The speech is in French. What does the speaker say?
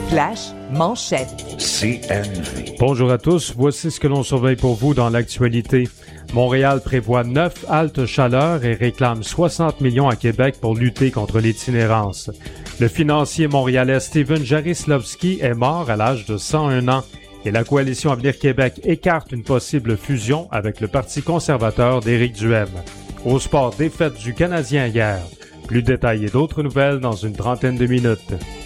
Flash manchette. CNV. Bonjour à tous, voici ce que l'on surveille pour vous dans l'actualité. Montréal prévoit 9 haltes chaleur et réclame 60 millions à Québec pour lutter contre l'itinérance. Le financier montréalais Steven Jarislavski est mort à l'âge de 101 ans et la coalition Avenir Québec écarte une possible fusion avec le Parti conservateur d'Éric Duhaime. Au sport, défaite du Canadien hier. Plus détaillé d'autres nouvelles dans une trentaine de minutes.